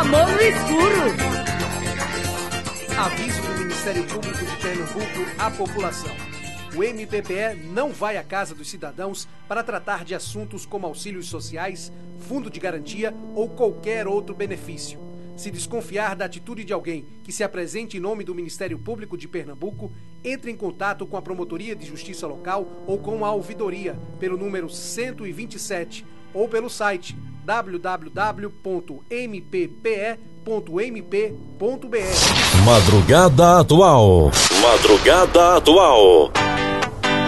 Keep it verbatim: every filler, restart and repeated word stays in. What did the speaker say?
amor no escuro. Aviso do Ministério Público de Pernambuco à população. O M P P E não vai à casa dos cidadãos para tratar de assuntos como auxílios sociais, fundo de garantia ou qualquer outro benefício. Se desconfiar da atitude de alguém que se apresente em nome do Ministério Público de Pernambuco, entre em contato com a Promotoria de Justiça Local ou com a Ouvidoria pelo número cento e vinte e sete ou pelo site w w w ponto m p p e ponto m p ponto b r. Madrugada Atual. Madrugada Atual.